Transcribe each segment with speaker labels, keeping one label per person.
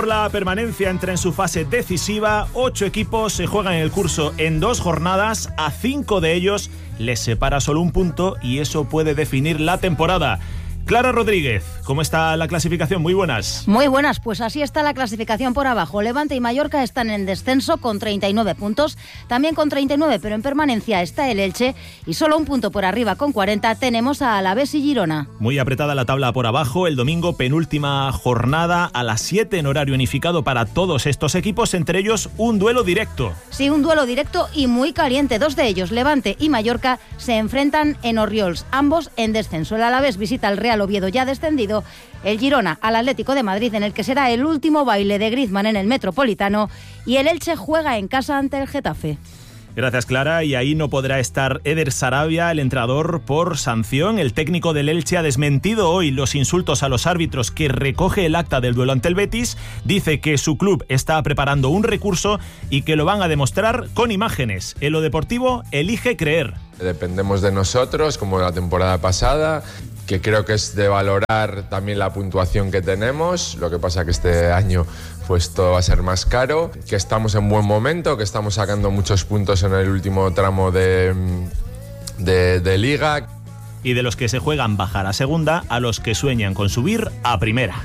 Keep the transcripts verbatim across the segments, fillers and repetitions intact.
Speaker 1: La permanencia entra en su fase decisiva. Ocho equipos se juegan el curso en dos jornadas. A cinco de ellos les separa solo un punto y eso puede definir la temporada. Clara Rodríguez, ¿cómo está la clasificación? Muy buenas.
Speaker 2: Muy buenas, pues así está la clasificación por abajo. Levante y Mallorca están en descenso con treinta y nueve puntos, también con treinta y nueve, pero en permanencia está el Elche y solo un punto por arriba con cuarenta tenemos a Alavés y Girona.
Speaker 1: Muy apretada la tabla por abajo. El domingo, penúltima jornada a las siete en horario unificado para todos estos equipos, entre ellos un duelo directo.
Speaker 2: Sí, un duelo directo y muy caliente. Dos de ellos, Levante y Mallorca, se enfrentan en Orriols, ambos en descenso. El Alavés visita al Real Oviedo ya descendido, el Girona al Atlético de Madrid, en el que será el último baile de Griezmann en el Metropolitano, y el Elche juega en casa ante el Getafe.
Speaker 1: Gracias, Clara. Y ahí no podrá estar Eder Sarabia, el entrenador, por sanción. El técnico del Elche ha desmentido hoy los insultos a los árbitros que recoge el acta del duelo ante el Betis. Dice que su club está preparando un recurso y que lo van a demostrar con imágenes. En lo deportivo, elige creer.
Speaker 3: Dependemos de nosotros, como la temporada pasada, que creo que es de valorar también la puntuación que tenemos. Lo que pasa que este año pues todo va a ser más caro, que estamos en buen momento, que estamos sacando muchos puntos en el último tramo de, de, de liga.
Speaker 1: Y de los que se juegan bajar a segunda a los que sueñan con subir a primera.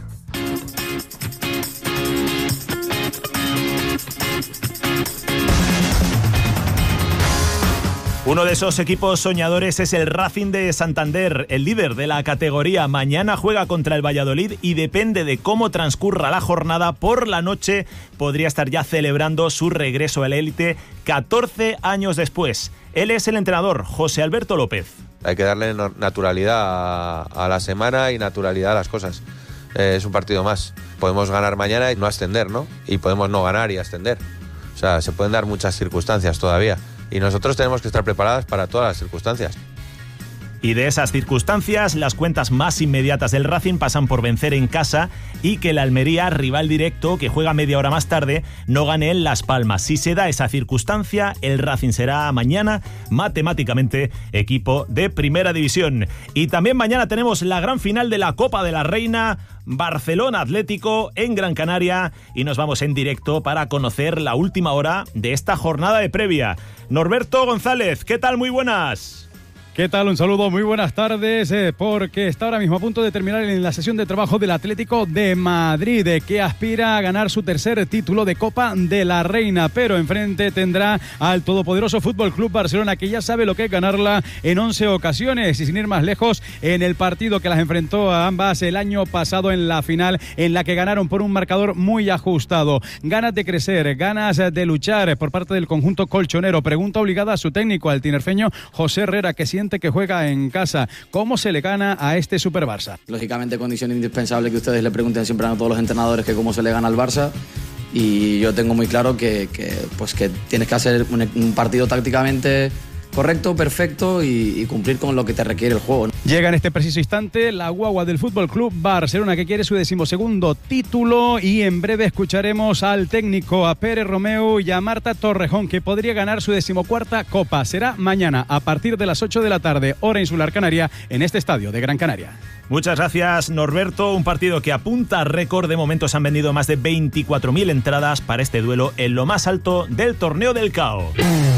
Speaker 1: Uno de esos equipos soñadores es el Racing de Santander, el líder de la categoría. Mañana juega contra el Valladolid y depende de cómo transcurra la jornada, por la noche podría estar ya celebrando su regreso a la élite catorce años después. Él es el entrenador, José Alberto López.
Speaker 4: Hay que darle naturalidad a, a la semana y naturalidad a las cosas. Eh, es un partido más. Podemos ganar mañana y no ascender, ¿no? Y podemos no ganar y ascender. O sea, se pueden dar muchas circunstancias todavía. Y nosotros tenemos que estar preparados para todas las circunstancias.
Speaker 1: Y de esas circunstancias, las cuentas más inmediatas del Racing pasan por vencer en casa y que el Almería, rival directo que juega media hora más tarde, no gane en Las Palmas. Si se da esa circunstancia, el Racing será mañana matemáticamente equipo de primera división. Y también mañana tenemos la gran final de la Copa de la Reina, Barcelona Atlético en Gran Canaria, y nos vamos en directo para conocer la última hora de esta jornada de previa. Norberto González, ¿qué tal? Muy buenas.
Speaker 5: ¿Qué tal? Un saludo, muy buenas tardes, eh, porque está ahora mismo a punto de terminar en la sesión de trabajo del Atlético de Madrid, eh, que aspira a ganar su tercer título de Copa de la Reina, pero enfrente tendrá al todopoderoso Fútbol Club Barcelona, que ya sabe lo que es ganarla en once ocasiones, y sin ir más lejos, en el partido que las enfrentó a ambas el año pasado en la final, en la que ganaron por un marcador muy ajustado. Ganas de crecer, ganas de luchar por parte del conjunto colchonero. Pregunta obligada a su técnico, al tinerfeño José Herrera, que siente que juega en casa. ¿Cómo se le gana a este Super Barça?
Speaker 6: Lógicamente, condición indispensable que ustedes le pregunten siempre a todos los entrenadores que cómo se le gana al Barça, y yo tengo muy claro que, que, pues que tienes que hacer un, un partido tácticamente correcto, perfecto y, y cumplir con lo que te requiere el juego.
Speaker 5: Llega en este preciso instante la guagua del Fútbol Club Barcelona, que quiere su decimosegundo título, y en breve escucharemos al técnico, a Pérez Romeu y a Marta Torrejón, que podría ganar su decimocuarta Copa. Será mañana a partir de las ocho de la tarde, hora insular canaria, en este estadio de Gran Canaria.
Speaker 1: Muchas gracias, Norberto. Un partido que apunta a récord. De momento se han vendido más de veinticuatro mil entradas para este duelo en lo más alto del torneo del C A O.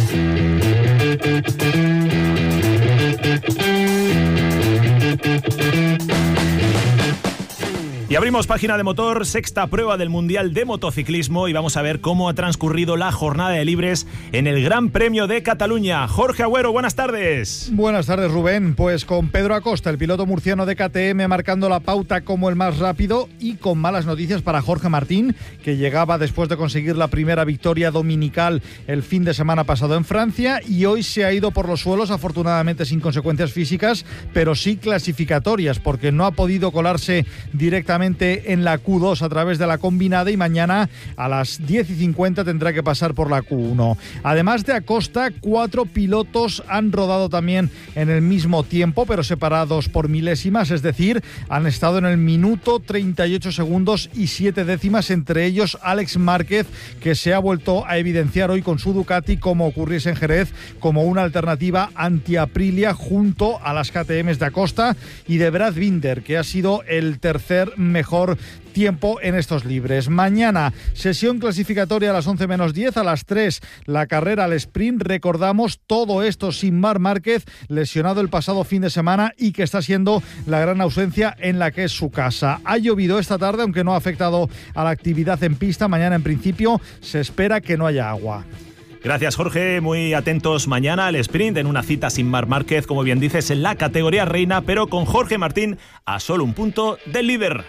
Speaker 1: Y abrimos página de motor, sexta prueba del Mundial de Motociclismo, y vamos a ver cómo ha transcurrido la jornada de libres en el Gran Premio de Cataluña. Jorge Agüero, buenas tardes.
Speaker 7: Buenas tardes, Rubén. Pues con Pedro Acosta, el piloto murciano de K T M, marcando la pauta como el más rápido, y con malas noticias para Jorge Martín, que llegaba después de conseguir la primera victoria dominical el fin de semana pasado en Francia, y hoy se ha ido por los suelos, afortunadamente sin consecuencias físicas, pero sí clasificatorias, porque no ha podido colarse directamente en la Q dos a través de la combinada, y mañana a las diez y cincuenta tendrá que pasar por la Q uno. Además de Acosta, cuatro pilotos han rodado también en el mismo tiempo, pero separados por milésimas, es decir, han estado en el minuto treinta y ocho segundos y siete décimas, entre ellos Alex Márquez, que se ha vuelto a evidenciar hoy con su Ducati, como ocurriese en Jerez, como una alternativa anti-Aprilia junto a las K T Ms de Acosta y de Brad Binder, que ha sido el tercer mejor tiempo en estos libres. Mañana, sesión clasificatoria a las once menos diez, a las tres la carrera al sprint. Recordamos todo esto sin Marc Márquez, lesionado el pasado fin de semana y que está siendo la gran ausencia en la que es su casa. Ha llovido esta tarde, aunque no ha afectado a la actividad en pista. Mañana en principio se espera que no haya agua.
Speaker 1: Gracias, Jorge. Muy atentos mañana al sprint en una cita sin Marc Márquez, como bien dices, en la categoría reina, pero con Jorge Martín a solo un punto del líder.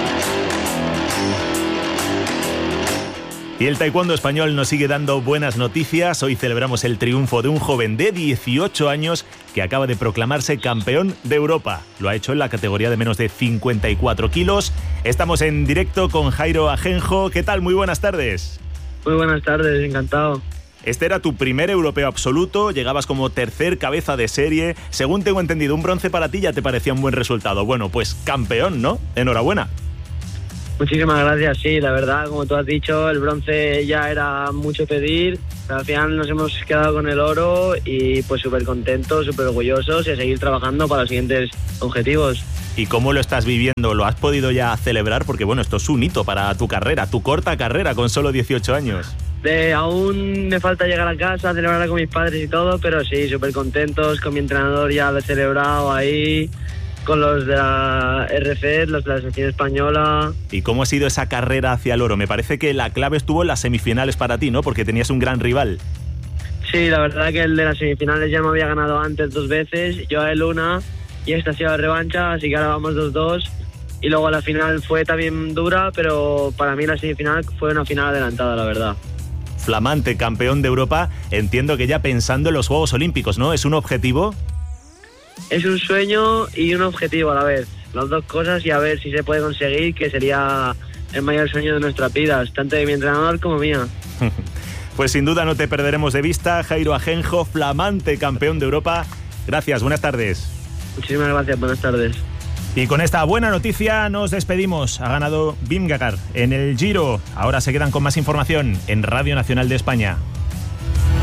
Speaker 1: Y el taekwondo español nos sigue dando buenas noticias. Hoy celebramos el triunfo de un joven de dieciocho años que acaba de proclamarse campeón de Europa. Lo ha hecho en la categoría de menos de cincuenta y cuatro kilos. Estamos en directo con Jairo Ajenjo. ¿Qué tal? Muy buenas tardes.
Speaker 8: Muy buenas tardes, encantado.
Speaker 1: Este era tu primer europeo absoluto, llegabas como tercer cabeza de serie. Según tengo entendido, un bronce para ti ya te parecía un buen resultado. Bueno, pues campeón, ¿no? Enhorabuena.
Speaker 8: Muchísimas gracias, sí, la verdad, como tú has dicho, el bronce ya era mucho pedir, pero al final nos hemos quedado con el oro y pues súper contentos, súper orgullosos y a seguir trabajando para los siguientes objetivos.
Speaker 1: ¿Y cómo lo estás viviendo? ¿Lo has podido ya celebrar? Porque bueno, esto es un hito para tu carrera, tu corta carrera con solo dieciocho años.
Speaker 8: De, aún me falta llegar a casa, celebrar con mis padres y todo, pero sí, súper contentos, con mi entrenador ya lo he celebrado ahí, con los de la R C, los de la selección española.
Speaker 1: ¿Y cómo ha sido esa carrera hacia el oro? Me parece que la clave estuvo en las semifinales para ti, ¿no? Porque tenías un gran rival.
Speaker 8: Sí, la verdad que el de las semifinales ya me había ganado antes dos veces, yo a él una, y esta ha sido la revancha, así que ahora vamos dos dos. Y luego la final fue también dura, pero para mí la semifinal fue una final adelantada, la verdad.
Speaker 1: Flamante campeón de Europa, entiendo que ya pensando en los Juegos Olímpicos, ¿no? ¿Es un objetivo?
Speaker 8: Es un sueño y un objetivo a la vez, las dos cosas, y a ver si se puede conseguir, que sería el mayor sueño de nuestras vidas, tanto de mi entrenador como mía.
Speaker 1: Pues sin duda no te perderemos de vista, Jairo Ajenjo, flamante campeón de Europa. Gracias, buenas tardes.
Speaker 8: Muchísimas gracias, buenas tardes.
Speaker 1: Y con esta buena noticia nos despedimos. Ha ganado Vingegaard en el Giro. Ahora se quedan con más información en Radio Nacional de España.